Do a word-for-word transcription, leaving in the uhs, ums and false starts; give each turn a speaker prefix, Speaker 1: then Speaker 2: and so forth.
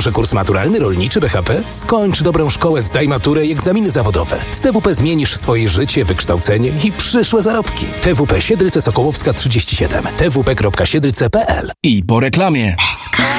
Speaker 1: Może kurs maturalny, rolniczy, B H P? Skończ dobrą szkołę, zdaj maturę i egzaminy zawodowe. Z T W P zmienisz swoje życie, wykształcenie i przyszłe zarobki. T W P Siedlce Sokołowska trzydzieści siedem. t w p kropka siedlce kropka p l.
Speaker 2: I po reklamie.